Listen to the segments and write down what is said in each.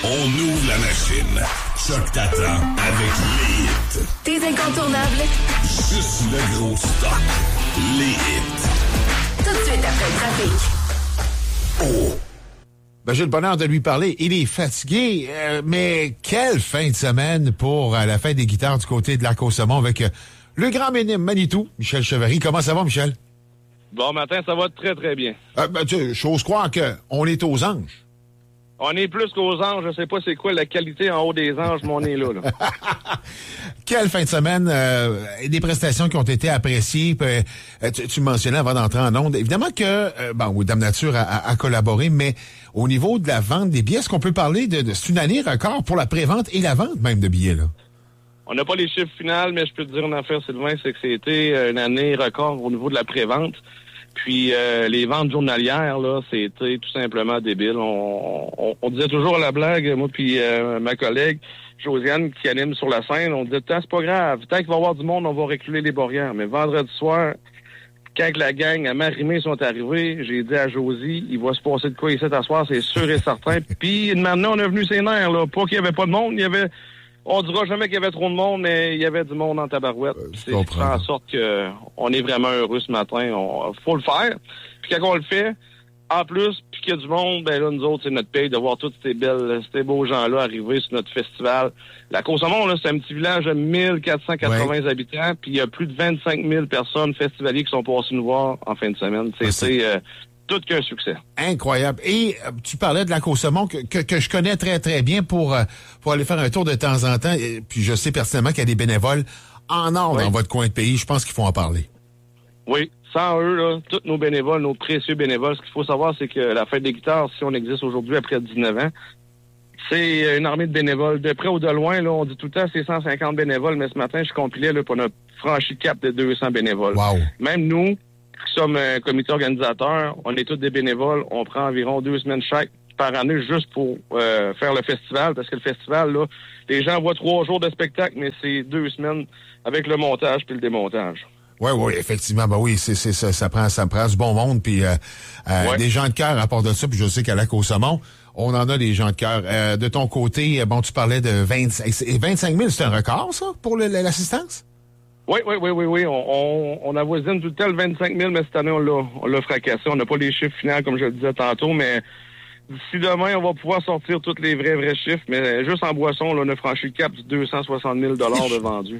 On ouvre la machine. Choc t'attend avec les hits. Tes incontournables. Juste le gros stock. Les hits. Tout de suite après le trafic. Oh! Ben, j'ai le bonheur de lui parler. Il est fatigué, mais quelle fin de semaine pour la fête des guitares du côté de l'Arc-au-Saumon avec le grand Manitou, Michel Chevary. Comment ça va, Michel? Bon matin, ça va très, très bien. J'ose croire qu'on est aux anges. On est plus qu'aux anges. Je sais pas c'est quoi la qualité en haut des anges, mais on est là. Quelle fin de semaine. Des prestations qui ont été appréciées. Tu mentionnais avant d'entrer en onde. Évidemment que, Dame Nature a collaboré, mais au niveau de la vente des billets, est-ce qu'on peut parler de c'est une année record pour la prévente et la vente même de billets, là? On n'a pas les chiffres finaux, mais je peux te dire une affaire, Sylvain, c'est que c'était une année record au niveau de la prévente. Puis les ventes journalières, là, c'était tout simplement débile. On disait toujours à la blague, moi puis ma collègue Josiane qui anime sur la scène, on disait c'est pas grave, tant qu'il va y avoir du monde, on va reculer les barrières. Mais vendredi soir, quand la gang à Marimé sont arrivés, j'ai dit à Josie, il va se passer de quoi ici cet soir, c'est sûr et certain. Puis maintenant, on est venu ses nerfs, là. Pas qu'il y avait pas de monde, il y avait... On dira jamais qu'il y avait trop de monde, mais il y avait du monde en tabarouette. C'est fait en sorte que on est vraiment heureux ce matin. Faut le faire. Puis quand on le fait, en plus, puis qu'il y a du monde, ben là, nous autres, c'est notre paye de voir tous ces beaux gens-là arriver sur notre festival. La Côte-Saumon, là, c'est un petit village de 1480 habitants, puis il y a plus de 25 000 personnes festivaliers qui sont passées nous voir en fin de semaine. C'est tout qu'un succès. Incroyable. Et tu parlais de la Côte-Saumon que je connais très, très bien pour aller faire un tour de temps en temps. Et puis je sais personnellement qu'il y a des bénévoles en or dans votre coin de pays. Je pense qu'il faut en parler. Oui. Sans eux, là, tous nos bénévoles, nos précieux bénévoles, ce qu'il faut savoir, c'est que la fête des guitares, si on existe aujourd'hui après 19 ans, c'est une armée de bénévoles. De près ou de loin, là, on dit tout le temps c'est 150 bénévoles, mais ce matin, je compilais, là, pour on a franchi le cap de 200 bénévoles. Wow. Même nous, qui sommes un comité organisateur, on est tous des bénévoles. On prend environ 2 semaines chaque par année juste pour faire le festival. Parce que le festival, là, les gens voient 3 jours de spectacle, mais c'est 2 semaines avec le montage puis le démontage. Oui, effectivement. Ben oui, ça prend du bon monde. Puis des gens de cœur à part de ça. Puis je sais qu'à la Côte-Saumon, on en a des gens de cœur. De ton côté, tu parlais de 25 000. C'est un record, ça, pour l'assistance? Oui. On avoisine tout le temps le 25 000, mais cette année, on l'a fracassé. On n'a pas les chiffres finaux, comme je le disais tantôt, mais d'ici demain, on va pouvoir sortir tous les vrais chiffres. Mais juste en boisson, là, on a franchi le cap du 260 000 de vendus.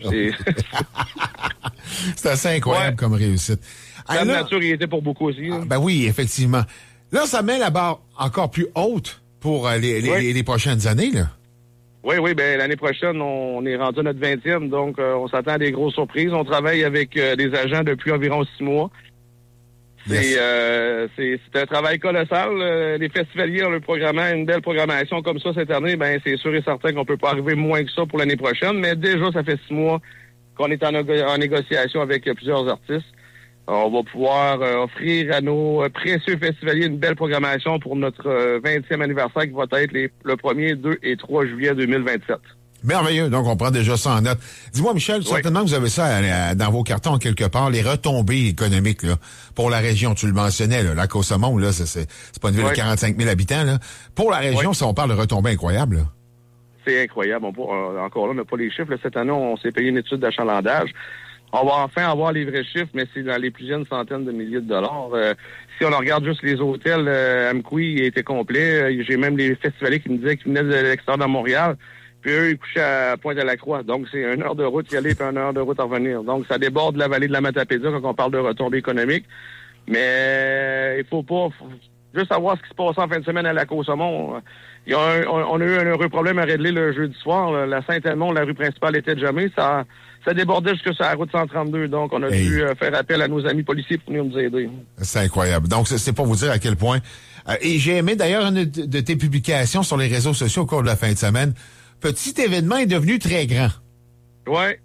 C'est assez incroyable comme réussite. La nature y était pour beaucoup aussi. Ben oui, effectivement. Là, ça met la barre encore plus haute pour les prochaines années, là. Oui, ben l'année prochaine, on est rendu à notre 20e, donc on s'attend à des grosses surprises. On travaille avec des agents depuis environ 6 mois. C'est un travail colossal. Les festivaliers ont une belle programmation comme ça cette année. Ben c'est sûr et certain qu'on peut pas arriver moins que ça pour l'année prochaine, mais déjà, ça fait 6 mois qu'on est en négociation avec plusieurs artistes. On va pouvoir offrir à nos précieux festivaliers une belle programmation pour notre 20e anniversaire qui va être le 1er, 2 et 3 juillet 2027. Merveilleux. Donc, on prend déjà ça en note. Dis-moi, Michel, certainement que vous avez ça dans vos cartons quelque part, les retombées économiques là pour la région. Tu le mentionnais, là, la Côte-Saumon, là, c'est pas une ville de 45 000 habitants. Là. Pour la région, si on parle de retombées incroyables. Là. C'est incroyable. Encore là, on n'a pas les chiffres. Là, cette année, on s'est payé une étude d'achalandage. On va enfin avoir les vrais chiffres, mais c'est dans les plusieurs centaines de milliers de dollars. Si on regarde juste les hôtels, Amqui était complet. J'ai même les festivaliers qui me disaient qu'ils venaient de l'extérieur de Montréal. Puis eux, ils couchaient à Pointe-à-la-Croix. Donc, c'est 1 heure de route y aller puis 1 heure de route à revenir. Donc, ça déborde la vallée de la Matapédia quand on parle de retombées économiques. Mais il faut juste savoir ce qui se passe en fin de semaine à la Côte-Saumon. On a eu un heureux problème à régler le jeudi soir. La Saint-Edmond, la rue principale était de jamais. Ça débordait jusque sur la route 132. Donc, on a dû faire appel à nos amis policiers pour venir nous aider. C'est incroyable. Donc, c'est pour vous dire à quel point. Et j'ai aimé d'ailleurs une de tes publications sur les réseaux sociaux au cours de la fin de semaine. Petit événement est devenu très grand. Ouais.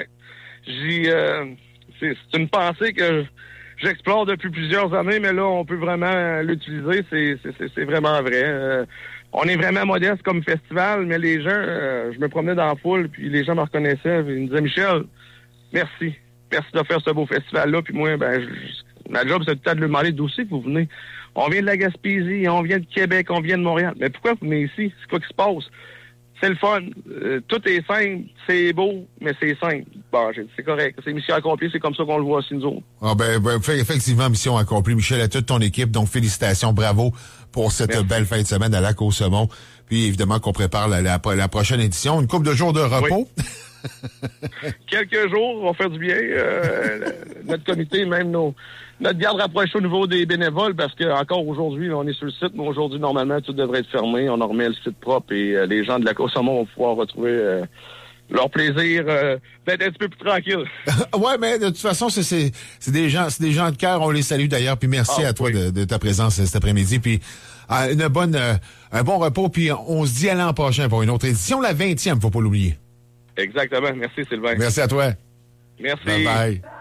C'est une pensée que j'explore depuis plusieurs années, mais là, on peut vraiment l'utiliser. C'est vraiment vrai. On est vraiment modeste comme festival, mais les gens, je me promenais dans la foule, puis les gens me reconnaissaient, puis ils me disaient « Michel, merci de faire ce beau festival-là. » Puis moi, Ma job, c'est tout le temps de lui demander d'où c'est que vous venez. On vient de la Gaspésie, on vient de Québec, on vient de Montréal. Mais pourquoi vous venez ici? C'est quoi qui se passe? C'est le fun. Tout est simple, c'est beau, mais c'est simple. Bon, j'ai dit, c'est correct. C'est mission accomplie, c'est comme ça qu'on le voit aussi, nous autres. Ah effectivement, mission accomplie. Michel, à toute ton équipe, donc félicitations, bravo pour cette belle fin de semaine à Lac-au-Saumon. Puis évidemment qu'on prépare la prochaine édition. Une couple de jours de repos. Oui. Quelques jours, on va faire du bien. Notre comité, même notre garde rapprochée au niveau des bénévoles, parce que encore aujourd'hui, on est sur le site, mais aujourd'hui, normalement, tout devrait être fermé. On en remet le site propre et les gens de Lac-au-Saumon vont pouvoir retrouver leur plaisir d'être un petit peu plus tranquille. Ouais, mais de toute façon, c'est des gens de cœur. On les salue d'ailleurs. Puis merci à toi de ta présence cet après-midi. Puis un bon repos. Puis on se dit à l'an prochain pour une autre édition, la 20e, faut pas l'oublier. Exactement. Merci, Sylvain. Merci à toi. Merci. Bye bye.